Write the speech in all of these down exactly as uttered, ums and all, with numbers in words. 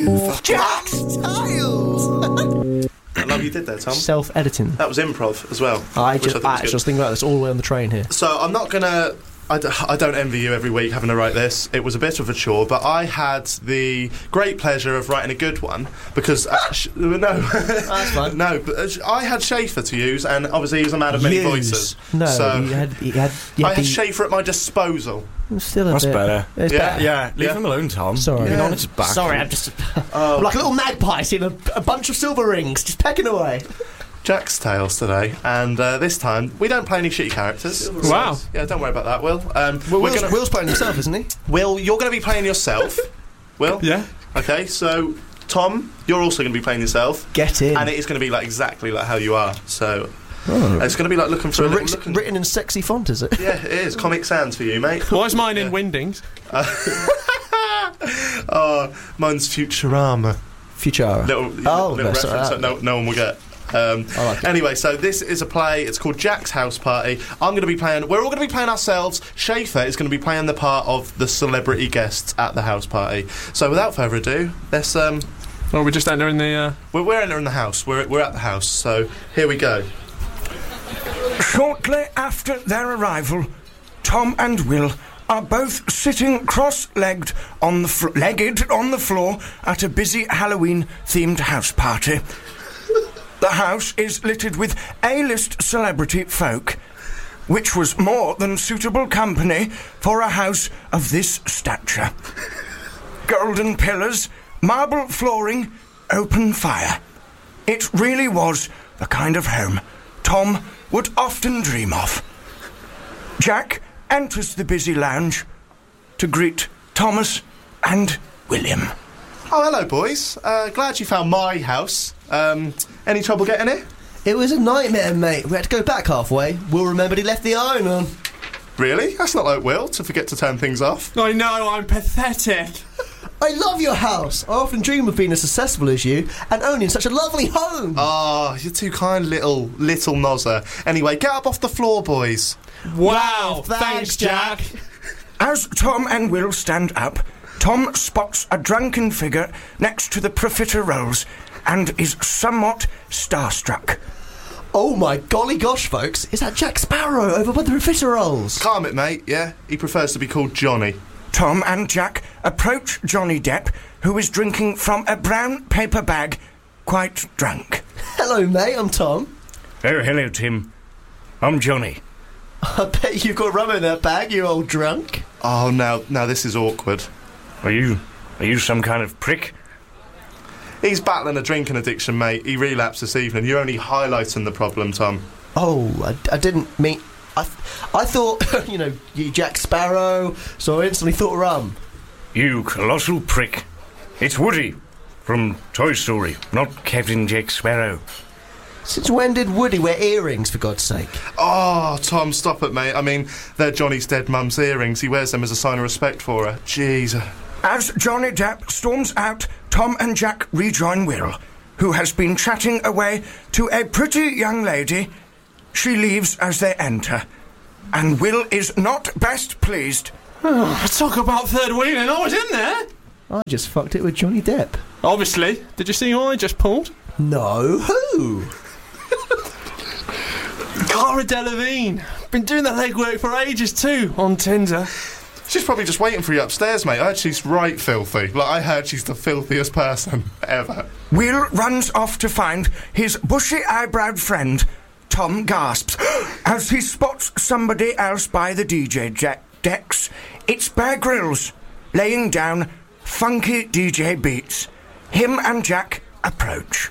you for Jack's Tiles. I love you did there, Tom. Self-editing. That was improv as well. I which just, I I think was actually was thinking about this all the way on the train here. So I'm not gonna. I, d- I don't envy you every week having to write this. It was a bit of a chore, but I had the great pleasure of writing a good one because uh, sh- no, that's fine. No, but uh, sh- I had Schaefer to use, and obviously he's a man of many Use. voices. No, so you had, you had, you had I had the, Schaefer at my disposal. Still a That's bit. better. It's Yeah. better. Yeah, leave Yeah. him alone, Tom. Sorry. You've been Yeah. on his back. Sorry, I'm just Oh. I'm like a little magpie seeing a, a bunch of silver rings just pecking away. Jack's Tales today, and uh, this time we don't play any shitty characters. Wow. Yeah, don't worry about that, Will. Um, Well, we're Will's, gonna, Will's playing himself, isn't he? Will, you're going to be playing yourself. Will? Yeah. Okay, so Tom, you're also going to be playing yourself. Get in. And it is going to be like exactly like how you are. So Oh. it's going to be like looking for So a little written, looking- written in sexy font, is it? Yeah, it is. Comic Sans for you, mate. Why is mine in Yeah. Wingdings? Oh, mine's Futurama. Futura. Little, Oh, little no, reference sorry, that no, no one will get. Um, I like it. Anyway, so this is a play. It's called Jack's House Party. I'm going to be playing. We're all going to be playing ourselves. Schaefer is going to be playing the part of the celebrity guests at the house party. So without further ado, let's. Um, Oh, we're just entering the. Uh... we're, we're entering the house. We're we're at the house. So here we go. Shortly after their arrival, Tom and Will are both sitting cross-legged on the fl- legged on the floor at a busy Halloween-themed house party. The house is littered with A-list celebrity folk, which was more than suitable company for a house of this stature. Golden pillars, marble flooring, open fire. It really was the kind of home Tom would often dream of. Jack enters the busy lounge to greet Thomas and William. Oh, hello, boys. Uh, glad you found my house. Um, any trouble getting it? It was a nightmare, mate. We had to go back halfway. Will remembered he left the iron on. Really? That's not like Will to forget to turn things off. I know, I'm pathetic. I love your house. I often dream of being as successful as you and owning such a lovely home. Oh, you're too kind, little little nozzer. Anyway, get up off the floor, boys. Wow, thanks, thanks, Jack. As Tom and Will stand up, Tom spots a drunken figure next to the profiteroles and is somewhat starstruck. Oh my golly gosh, folks. Is that Jack Sparrow over by the profiteroles? Calm it, mate, yeah? He prefers to be called Johnny. Tom and Jack approach Johnny Depp, who is drinking from a brown paper bag, quite drunk. Hello, mate. I'm Tom. Oh, hello, Tim. I'm Johnny. I bet you've got rum in that bag, you old drunk. Oh, now, now this is awkward. Are you... are you some kind of prick? He's battling a drinking addiction, mate. He relapsed this evening. You're only highlighting the problem, Tom. Oh, I, I didn't mean... I, th- I thought, you know, you Jack Sparrow, so I instantly thought rum. You colossal prick. It's Woody from Toy Story, not Captain Jack Sparrow. Since when did Woody wear earrings, for God's sake? Oh, Tom, stop it, mate. I mean, they're Johnny's dead mum's earrings. He wears them as a sign of respect for her. Jeez. As Johnny Depp storms out, Tom and Jack rejoin Will, who has been chatting away to a pretty young lady. She leaves as they enter, and Will is not best pleased. Oh, talk about third wheel and I was in there. I just fucked it with Johnny Depp. Obviously. Did you see who I just pulled? No, who? Cara Delevingne. Been doing the legwork for ages too, on Tinder. She's probably just waiting for you upstairs, mate. I heard she's right filthy. Like, I heard she's the filthiest person ever. Will runs off to find his bushy-eyebrowed friend. Tom gasps as he spots somebody else by the D J Jack decks. It's Bear Grylls, laying down funky D J beats. Him and Jack approach.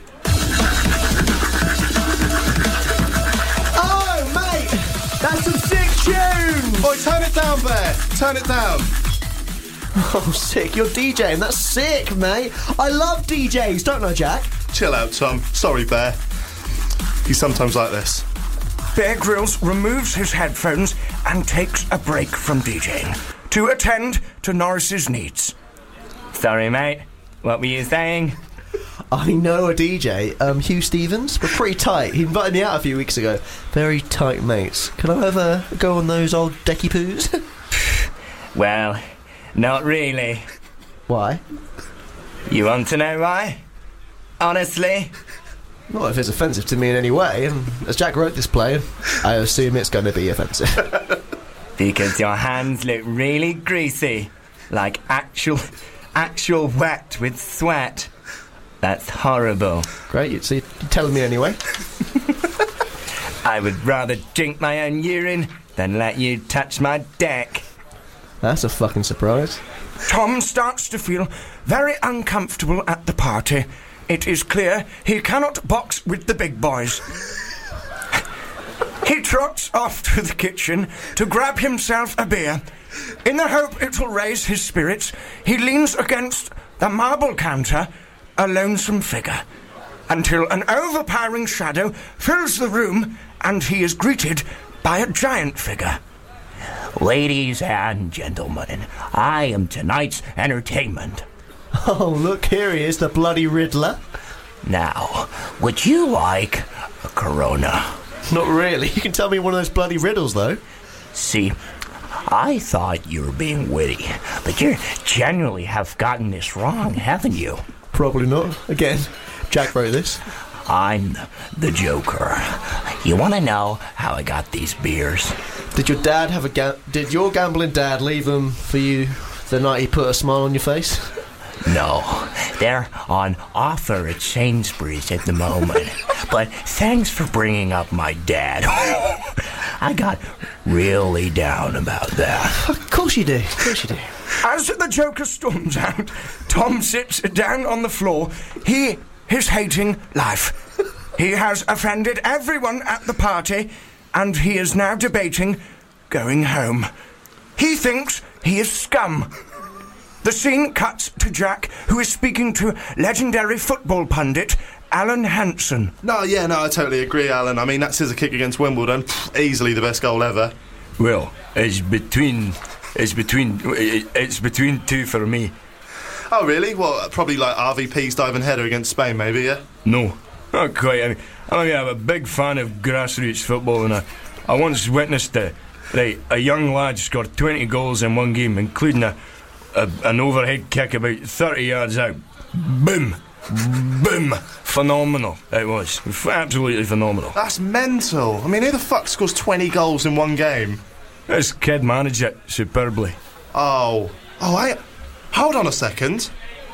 Oh, mate! That's some sick tune! Oi, turn it down, Bear. Turn it down. Oh, sick. You're DJing. That's sick, mate. I love D Js, don't I, Jack? Chill out, Tom. Sorry, Bear. He's sometimes like this. Bear Grylls removes his headphones and takes a break from DJing to attend to Norris's needs. Sorry, mate. What were you saying? I know a D J, um, Hugh Stevens. We're pretty tight. He invited me out a few weeks ago. Very tight mates. Can I ever go on those old decky poos? Well, not really. Why? You want to know why? Honestly? Not if it's offensive to me in any way, and as Jack wrote this play, I assume it's going to be offensive. Because your hands look really greasy. Like actual, actual wet with sweat. That's horrible. Great, you see, you're telling me anyway. I would rather drink my own urine than let you touch my dick. That's a fucking surprise. Tom starts to feel very uncomfortable at the party. It is clear he cannot box with the big boys. He trots off to the kitchen to grab himself a beer. In the hope it will raise his spirits, he leans against the marble counter, a lonesome figure, until an overpowering shadow fills the room and he is greeted by a giant figure. Ladies and gentlemen, I am tonight's entertainment. Oh, look, here he is, the bloody Riddler. Now, would you like a Corona? Not really. You can tell me one of those bloody riddles, though. See, I thought you were being witty, but you generally have gotten this wrong, haven't you? Probably not. Again, Jack wrote this. I'm the Joker. You want to know how I got these beers? Did your dad have a ga- Did your gambling dad leave them for you the night he put a smile on your face? No, they're on offer at Sainsbury's at the moment. But thanks for bringing up my dad. I got really down about that. Of course you do. Of course you do. As the Joker storms out, Tom sits down on the floor. He is hating life. He has offended everyone at the party, and he is now debating going home. He thinks he is scum. The scene cuts to Jack, who is speaking to legendary football pundit Alan Hansen. No, yeah, no, I totally agree, Alan. I mean, that scissor kick against Wimbledon, pff, easily the best goal ever. Well, it's between... It's between... It's between two for me. Oh, really? Well, probably like R V P's diving header against Spain, maybe, yeah? No, not quite. I mean, I mean, I'm a big fan of grassroots football, and I, I once witnessed a, right, a young lad score twenty goals in one game, including a, a an overhead kick about thirty yards out. Boom! Boom! Phenomenal, it was. Absolutely phenomenal. That's mental. I mean, who the fuck scores twenty goals in one game? This kid managed it superbly. Oh. Oh, I... Hold on a second.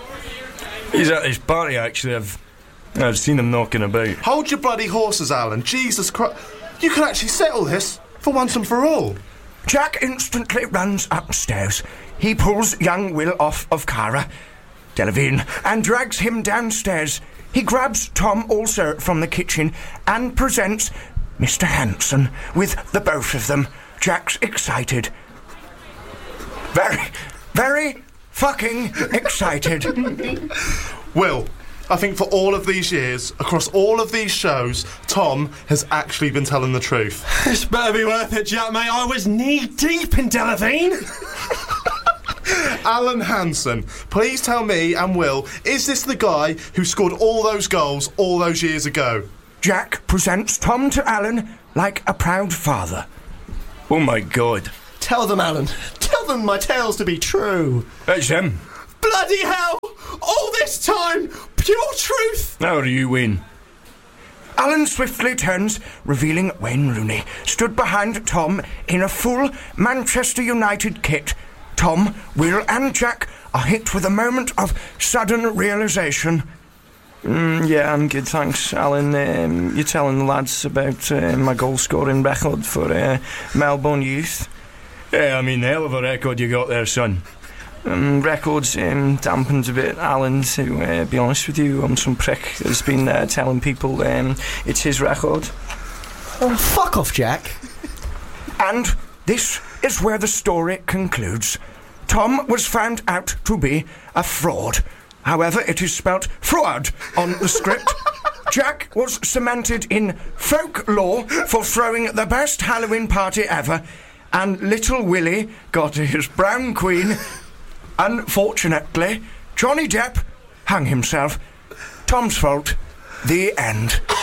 He's at his party, actually. I've, I've seen him knocking about. Hold your bloody horses, Alan. Jesus Christ. You can actually settle this for once and for all. Jack instantly runs upstairs. He pulls young Will off of Cara Delevingne and drags him downstairs. He grabs Tom also from the kitchen and presents Mister Hansen with the both of them. Jack's excited. Very, very fucking excited. Will, I think for all of these years, across all of these shows, Tom has actually been telling the truth. This better be worth it, Jack, mate. I was knee-deep in Delevingne. Alan Hansen, please tell me and Will, is this the guy who scored all those goals all those years ago? Jack presents Tom to Alan like a proud father. Oh, my God. Tell them, Alan. Tell them my tales to be true. It's him. Bloody hell! All this time, pure truth! How are you, Wayne? Alan swiftly turns, revealing Wayne Rooney stood behind Tom in a full Manchester United kit. Tom, Will and Jack are hit with a moment of sudden realisation. Mm, yeah, I'm good, thanks, Alan. Um, you're telling the lads about uh, my goal-scoring record for uh, Melbourne Youth. Yeah, I mean, hell of a record you got there, son. Um, records um, dampened a bit, Alan, to uh, be honest with you. I'm some prick has been uh, telling people um, it's his record. Oh, fuck off, Jack. And this is where the story concludes. Tom was found out to be a fraud. However, it is spelt fraud on the script. Jack was cemented in folklore for throwing the best Halloween party ever, and little Willie got his brown queen. Unfortunately, Johnny Depp hung himself. Tom's fault. The end.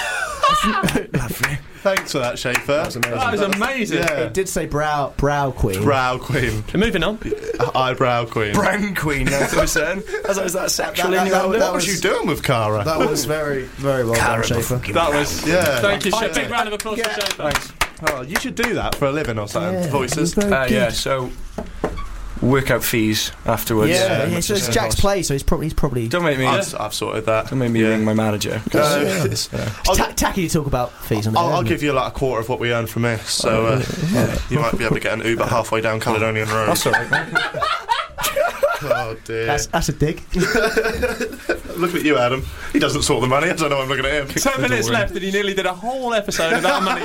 Lovely. Thanks for that, Schaefer. That was That was amazing. Yeah. It did say brow brow queen. Brow queen. Moving on. Eyebrow queen. Brown Queen, that's what I was saying. As I was that sexual That- that- that- innuendo. that What was was- you doing with Cara? That was very, very well done, Schaefer. That was. Yeah. Thank you, I Schaefer. did. Big round of applause for Schaefer. Thanks. Oh, you should do that for a living or something. Yeah, Voices. very Uh, good. yeah, so work out fees afterwards. Yeah, Yeah, yeah, so it's Jack's place, so he's probably he's probably Don't make me. I've, I've sorted that. Don't make me Yeah. ring my manager. Uh, Yeah. it's- I'll, ta- tacky to talk about fees on the I'll, I'll isn't give you like a quarter of what we earn from this, so uh, you might be able to get an Uber halfway down Caledonian Road. That's alright, mate. Oh it? dear. That's that's a dig. Looking at you, Adam. He doesn't sort the money. I don't know. I'm looking at him. Ten minutes left, and he nearly did a whole episode without money.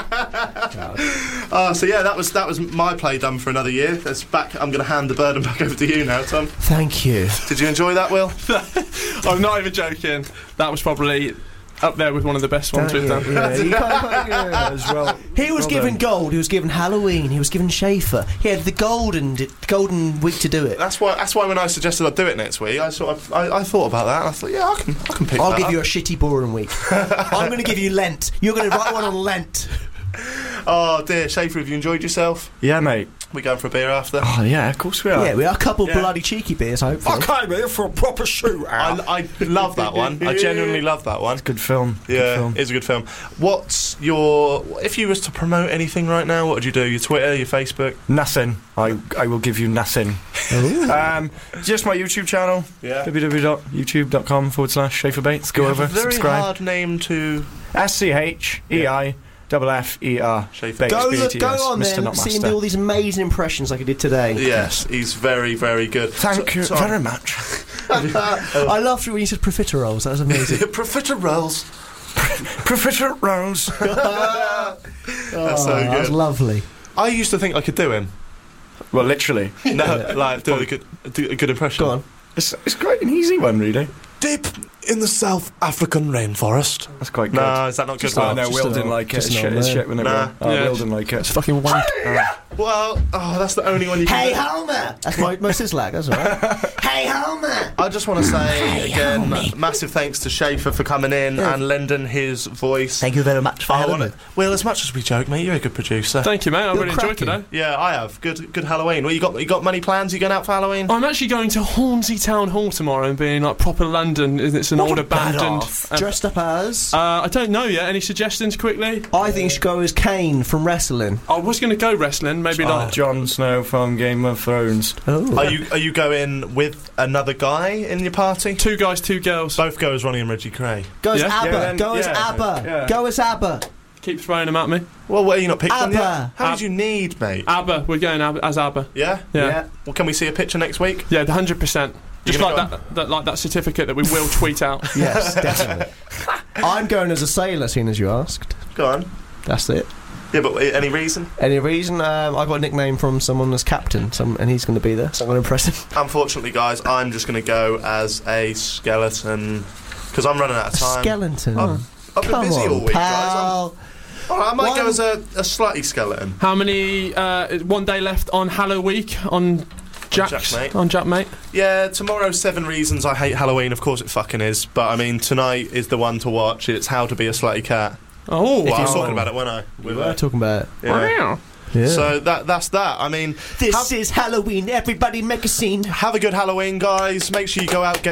Oh, so yeah, that was that was my play done for another year. That's back. I'm going to hand the burden back over to you now, Tom. Thank you. Did you enjoy that, Will? I'm not even joking. That was probably up there with one of the best ones we've done. Yeah, you can't- yeah. As well. He was Well given done. gold. He was given Halloween. He was given Schaefer. He had the golden the golden week to do it. That's why. That's why when I suggested I'd do it next week, I sort of I, I thought about that. And I thought, yeah, I can I can pick. I'll that give up. you a shitty boring week. I'm going to give you Lent. You're going to write one on Lent. Oh dear, Schaefer, have you enjoyed yourself? Yeah, mate. We going for a beer after? Oh, yeah, of course we are. Yeah, we are a couple Yeah. bloody cheeky beers, hopefully. I came here for a proper shootout. I, I love that one. I genuinely love that one. Good film. Good Yeah, film. it's a good film. What's your? If you was to promote anything right now, what would you do? Your Twitter, your Facebook? Nothing. I I will give you nothing. um, just my YouTube channel. Yeah. www.youtube.com forward slash Schaefer Bates. Go You have over, a very subscribe. hard name to S C H E I F F E R. Schaefer. Bates, Go, B A look, T E go S, on Mister then, Not see him Master. do all these amazing impressions like he did today. Yes, he's very, very good. Thank So- you so- very much. I loved it when you said profiteroles. That was amazing. Profiteroles. Professor Rose. That's so Oh, that was good. lovely. I used to think I could do him. Well, literally. No, like do a good, do a good impression. Go on. It's, it's quite an easy one, really. Deep in the South African rainforest. That's quite good. No, is that not good? Just Oh, Will? no, Just Will an didn't old- like it. just It's an shit, old it's man. shit when it Nah. Will. Oh, Yeah. Will didn't like it. It's fucking wank. Well, oh, that's the only one you can Hey do. Homer! That's my, my sizzlag, that's alright. Hey Homer! I just want to say again, massive thanks to Schaefer for coming in Yeah. and lending his voice. Thank you very much for I having wanna- me. Well, as much as we joke, mate, you're a good producer. Thank you, mate. I You're really enjoyed cracking. today. Yeah, I have. Good, good Halloween. Well, you got, you got many plans? You going out for Halloween? I'm actually going to Hornsey Town Hall tomorrow and being like proper London. It's an old abandoned. uh, Dressed up as? uh, I don't know yet. Any suggestions quickly? I think you should go as Kane from wrestling. I was going to go wrestling, maybe like. Jon Snow from Game of Thrones. Oh. Are you, are you going with another guy in your party? Two guys, two girls. Both go as Ronnie and Reggie Cray. Go as Yeah? ABBA. Yeah, then- go as yeah, ABBA. yeah. Go as ABBA. Keep throwing them at me. Well, what, are you not picked one yet? ABBA. How Ab- did you need, mate? ABBA. We're going Abba, as ABBA. Yeah? Yeah. Well, can we see a picture next week? Yeah, the hundred percent. Just gonna like go that, that, like that certificate that we will tweet out. Yes, definitely. I'm going as a sailor, seeing as you asked. Go on. That's it. Yeah, but uh, any reason? Any reason? Um, I got a nickname from someone as captain, some, and he's going to be there, so I'm going to impress him. Unfortunately, guys, I'm just going to go as a skeleton because I'm running out of A time. skeleton. I've, I've been Come busy on, all week, pal. guys. I'm, all right, I might Why go would- as a, a slutty skeleton. How many? Uh, one day left on Hallow Week on Jack's Jack, mate. on Jack, mate. Yeah, tomorrow's Seven Reasons I Hate Halloween. Of course, it fucking is. But I mean, tonight is the one to watch. It's How to Be a Slutty Cat. Oh, Well, I was wow. talking about it, weren't I? We With, were uh, talking about it. yeah. wow. Yeah. So that that's that. I mean, this have, is Halloween. Everybody make a scene. have a good Halloween, guys. Make sure you go out, get